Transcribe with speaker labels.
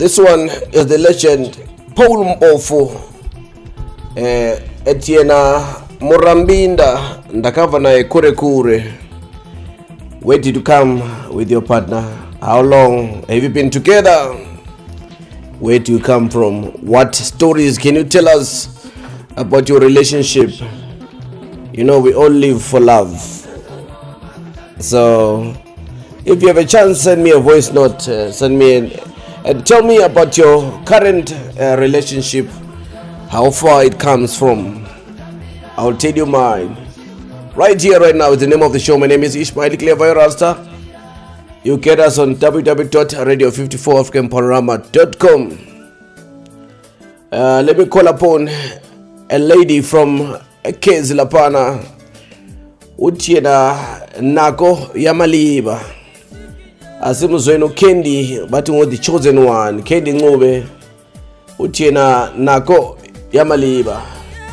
Speaker 1: This one is the legend Paul Mpofu. Etiena Morambinda ndakava naye kure. Where did you come with your partner? How long have you been together? Where do you come from? What stories can you tell us about your relationship? You know, we all live for love. So if you have a chance, send me a voice note, and tell me about your current relationship, how far it comes from. I'll tell you mine. Right here, right now is the name of the show. My name is Ishmael Clever Rasta. You get us on www.radio54africanpanorama.com. Let me call upon a lady from Kezilapana. Utiena Nako Yamaliba. Asimuzweno Kendi, but the chosen one. Kendi Ngobe. Utiena Nako Yamaliba.